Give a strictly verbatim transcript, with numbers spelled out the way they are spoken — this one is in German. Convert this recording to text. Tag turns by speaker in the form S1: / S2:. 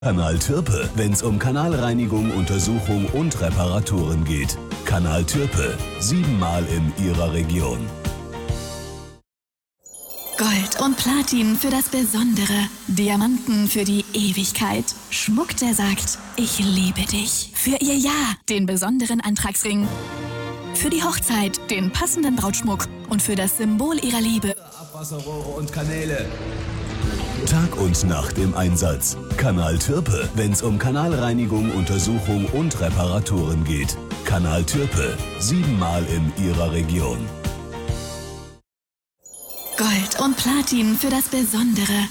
S1: Kanal Türpe, wenn es um Kanalreinigung, Untersuchung und Reparaturen geht. Kanal Türpe, siebenmal in Ihrer Region.
S2: Gold und Platin für das Besondere, Diamanten für die Ewigkeit, Schmuck, der sagt, ich liebe dich. Für ihr Ja, den besonderen Antragsring. Für die Hochzeit, den passenden Brautschmuck und für das Symbol ihrer Liebe.
S1: Abwasserrohre und Kanäle. Tag und Nacht im Einsatz. Kanal Türpe, wenn es um Kanalreinigung, Untersuchung und Reparaturen geht. Kanal Türpe, siebenmal in Ihrer Region.
S2: Gold und Platin für das Besondere,